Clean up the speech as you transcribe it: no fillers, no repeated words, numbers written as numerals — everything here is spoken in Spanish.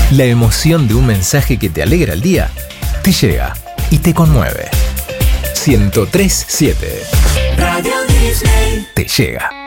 La emoción de un mensaje que te alegra el día te llega y te conmueve. 103.7 Radio Disney te llega.